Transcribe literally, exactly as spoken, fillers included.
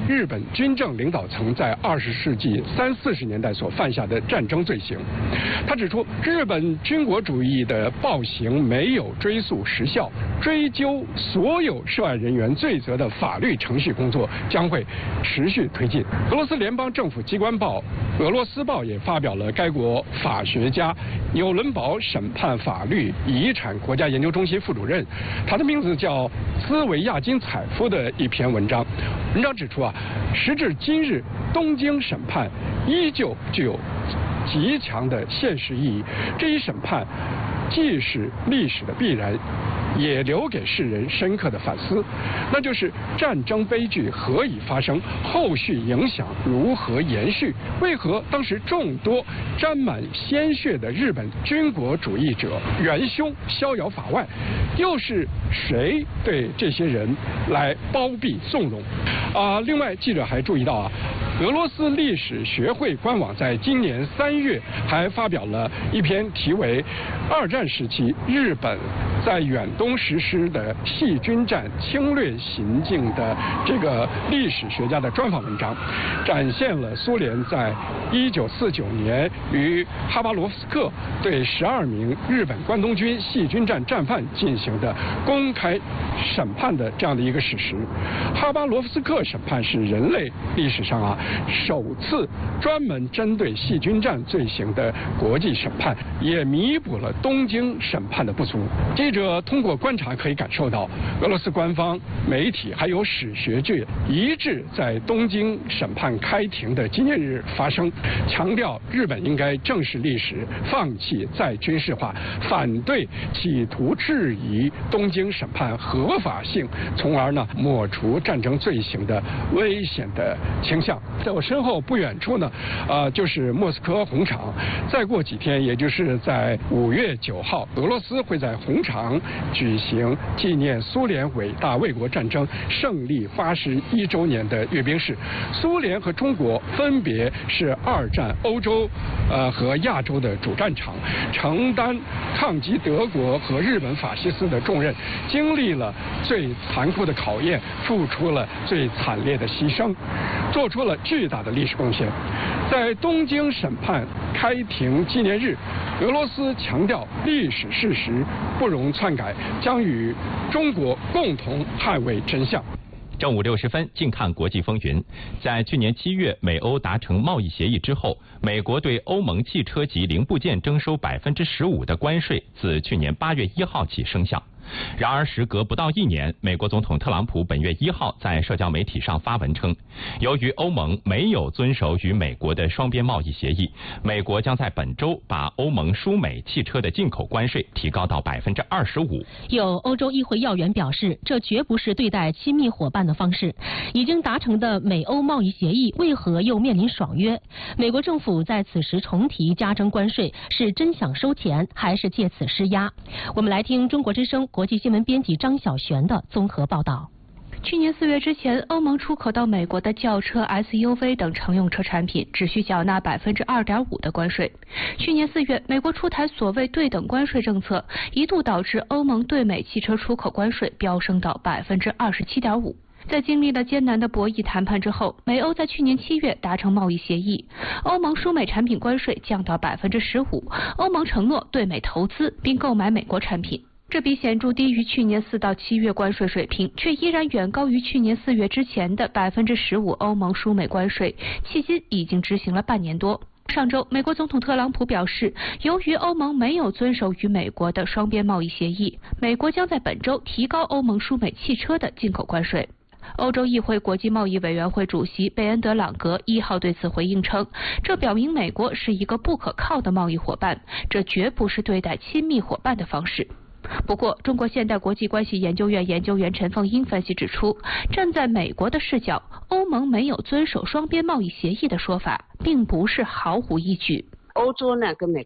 日本军政领导层在二十世纪三四十年代所犯下的战争罪行。他指出，日本军国主义的暴行没有追溯时效，追究所有涉案人员罪责的法律程序工作将会持续推进。俄罗斯联邦政府机关报《俄罗斯报》也发表了该国法学家纽伦堡审判法律遗产国家研究中心副主任，他的名字叫斯维亚金采夫的一篇文章。文章指出啊，时至今日，东京审判依旧具有极强的现实意义。这一审判既是历史的必然，也留给世人深刻的反思，那就是战争悲剧何以发生，后续影响如何延续，为何当时众多沾满鲜血的日本军国主义者元凶逍遥法外，又是谁对这些人来包庇纵容？啊，另外记者还注意到啊，俄罗斯历史学会官网在今年三月还发表了一篇题为《二战时期日本在远东实施的细菌战侵略行径》的这个历史学家的专访文章，展现了苏联在一九四九年于哈巴罗夫斯克对十二名日本关东军细菌战战犯进行的公开审判的这样的一个史实。哈巴罗夫斯克审判是人类历史上啊首次专门针对细菌战罪行的国际审判，也弥补了东京审判的不足。记者通过观察可以感受到，俄罗斯官方、媒体还有史学界一致在东京审判开庭的纪念日发声，强调日本应该正视历史，放弃再军事化，反对企图质疑东京审判合法性，从而呢抹除战争罪行的危险的倾向。在我身后不远处呢，呃，就是莫斯科红场。再过几天，也就是在五月九号，俄罗斯会在红场举行纪念苏联伟大卫国战争胜利八十一周年的阅兵式。苏联和中国分别是二战欧洲呃和亚洲的主战场，承担抗击德国和日本法西斯的重任，经历了最残酷的考验，付出了最惨烈的牺牲，做出了巨大的历史贡献。在东京审判开庭纪念日，俄罗斯强调历史事实不容篡改，将与中国共同捍卫真相。 正午六十分，静看国际风云。在去年七月美欧达成贸易协议之后，美国对欧盟汽车及零部件征收百分之十五的关税，自去年八月一号起生效。然而，时隔不到一年，美国总统特朗普本月一号在社交媒体上发文称，由于欧盟没有遵守与美国的双边贸易协议，美国将在本周把欧盟输美汽车的进口关税提高到百分之二十五。 有欧洲议会要员表示，这绝不是对待亲密伙伴的方式。已经达成的美欧贸易协议为何又面临爽约？美国政府在此时重提加征关税，是真想收钱，还是借此施压？我们来听中国之声国际新闻编辑张小璇的综合报道。 去年四月之前，欧盟出口到美国的轿车、S U V 等乘用车产品只需缴纳百分之二点五的关税。去年四月，美国出台所谓对等关税政策，一度导致欧盟对美汽车出口关税飙升到百分之二十七点五。在经历了艰难的博弈谈判之后，美欧在去年七月达成贸易协议，欧盟输美产品关税降到百分之十五，欧盟承诺对美投资并购买美国产品。这比显著低于去年四到七月关税水平，却依然远高于去年四月之前的百分之十五欧盟输美关税，迄今已经执行了半年多。上周，美国总统特朗普表示，由于欧盟没有遵守与美国的双边贸易协议，美国将在本周提高欧盟输美汽车的进口关税。欧洲议会国际贸易委员会主席贝恩德朗格一号对此回应称，这表明美国是一个不可靠的贸易伙伴，这绝不是对待亲密伙伴的方式。不过，中国现代国际关系研究院研究员陈凤英分析指出，站在美国的视角，欧盟没有遵守双边贸易协议的说法，并不是毫无依据。 欧洲呢跟美